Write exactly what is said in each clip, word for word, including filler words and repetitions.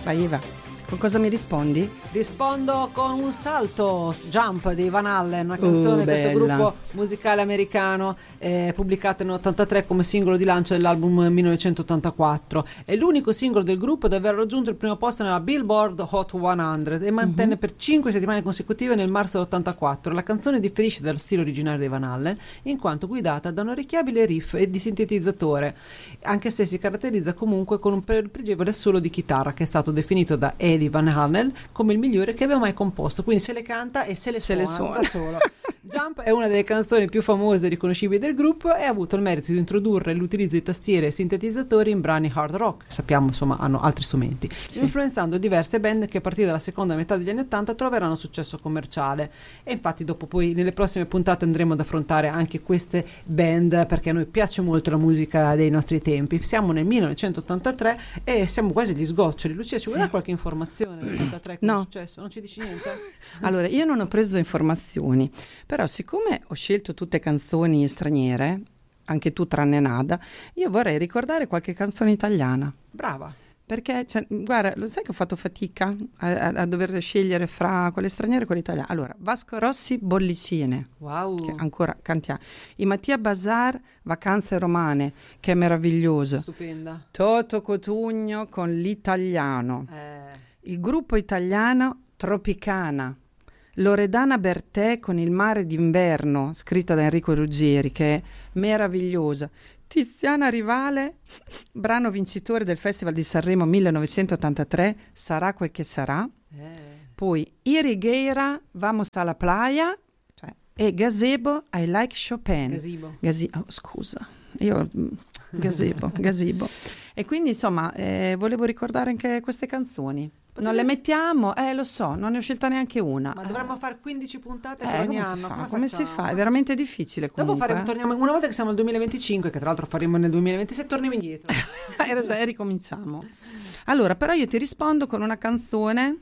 Vai Eva, con cosa mi rispondi? Rispondo con un salto, Jump dei Van Halen, una canzone Uh, di questo bella. gruppo musicale americano, eh, pubblicata nell'ottantatré come singolo di lancio dell'album millenovecentottantaquattro. È l'unico singolo del gruppo ad aver raggiunto il primo posto nella Billboard Hot cento e mantenne uh-huh. per cinque settimane consecutive nel marzo dell'ottantaquattro. La canzone differisce dallo stile originario dei Van Halen in quanto guidata da un orecchiabile riff e di sintetizzatore, anche se si caratterizza comunque con un pregevole solo di chitarra che è stato definito da Eddie Van Halen come il migliore che abbia mai composto, quindi se le canta e se le Se suona, le suona. da solo. Jump è una delle canzoni più famose e riconoscibili del gruppo e ha avuto il merito di introdurre l'utilizzo di tastiere e sintetizzatori in brani hard rock, sappiamo insomma hanno altri strumenti, sì. influenzando diverse band che a partire dalla seconda metà degli anni ottanta troveranno successo commerciale. E infatti dopo poi nelle prossime puntate andremo ad affrontare anche queste band, perché a noi piace molto la musica dei nostri tempi. Siamo nel millenovecentottantatré e siamo quasi agli sgoccioli. Lucia, ci vuoi Sì. dare qualche informazione dell'ottantatré? Come No. è successo? Non ci dici niente? Allora, io non ho preso informazioni, però siccome ho scelto tutte canzoni straniere, anche tu tranne Nada, io vorrei ricordare qualche canzone italiana. Brava. Perché, cioè, guarda, lo sai che ho fatto fatica a, a, a dover scegliere fra quelle straniere e quelle italiane? Allora, Vasco Rossi, Bollicine, Wow. che ancora cantiamo. I Mattia Bazar, Vacanze Romane, che è meraviglioso. Stupenda. Toto Cotugno con l'italiano. Eh. Il gruppo italiano Tropicana. Loredana Bertè con Il mare d'inverno, scritta da Enrico Ruggieri, che è meravigliosa. Tiziana Rivale, brano vincitore del Festival di Sanremo millenovecentottantatré, Sarà quel che sarà. Eh. Poi Irigheira, Vamos alla playa, cioè, e Gazebo, I like Chopin. Gazebo. Gasi- oh, scusa, io Gazebo, Gazebo. E quindi insomma eh, volevo ricordare anche queste canzoni. Non le mettiamo? Eh, lo so, non ne ho scelta neanche una. Ma dovremmo fare quindici puntate per Eh, ogni come anno. si fa? Come, Come si facciamo? fa? È veramente difficile Dopo comunque. faremo, torniamo, una volta che siamo nel duemilaventicinque, che tra l'altro faremo nel duemilaventisei, torniamo indietro. Hai ragione, e ricominciamo. Allora, però io ti rispondo con una canzone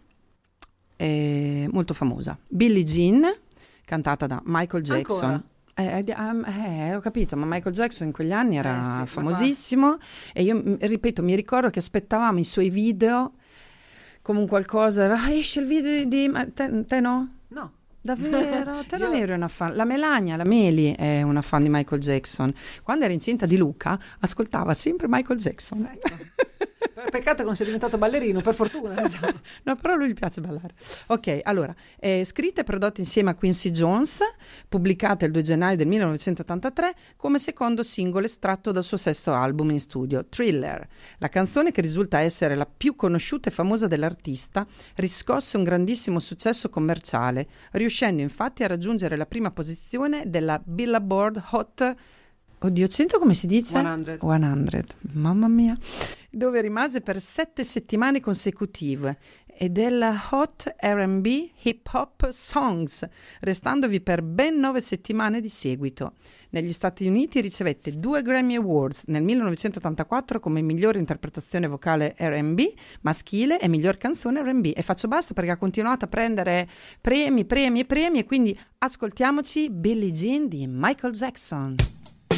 eh, molto famosa. Billie Jean, cantata da Michael Jackson. Ancora? Eh, eh, um, eh, ho capito, ma Michael Jackson in quegli anni era Eh, sì, ma famosissimo e io, m- ripeto, mi ricordo che aspettavamo i suoi video come un qualcosa, ah, esce il video di... di ma te, te no? No. Davvero? Te non Io- eri una fan? La Melania, la Meli è una fan di Michael Jackson. Quando era incinta di Luca, ascoltava sempre Michael Jackson. Ecco. Peccato che non sia diventato ballerino, per fortuna. Diciamo. No, però a lui gli piace ballare. Ok, allora, eh, scritta e prodotta insieme a Quincy Jones, pubblicata il due gennaio del millenovecentottantatré come secondo singolo estratto dal suo sesto album in studio, Thriller. La canzone, che risulta essere la più conosciuta e famosa dell'artista, riscosse un grandissimo successo commerciale, riuscendo infatti a raggiungere la prima posizione della Billboard Hot... Oddio, cento come si dice? cento. cento, mamma mia. Dove rimase per sette settimane consecutive e della Hot R and B Hip Hop Songs, restandovi per ben nove settimane di seguito. Negli Stati Uniti ricevette due Grammy Awards nel millenovecentottantaquattro come migliore interpretazione vocale R and B maschile e miglior canzone R and B. E faccio basta perché ha continuato a prendere premi, premi e premi, e quindi ascoltiamoci Billie Jean di Michael Jackson.